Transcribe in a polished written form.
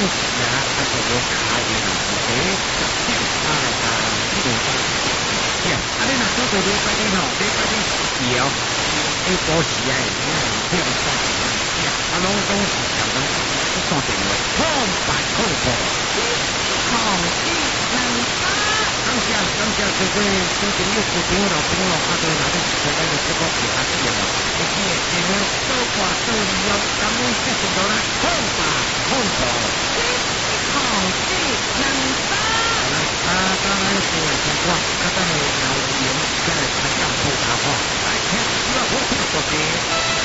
时啊，他就有卡的啦，对，啊，这种呀，啊，你若做做礼拜日吼，礼拜日是哦，下晡时啊，这样算呀，啊，拢是常常去打电话，空白空白，空气能发。感谢各位小朋友、小朋友、老朋友，啊，对，哪里是咱的这个其他事啊？这些电话多挂多利用，咱们这些多啦，空白空白，空气能发。啊，当然是情况，啊，当然老严再来参加普通话，来听，需要我做些。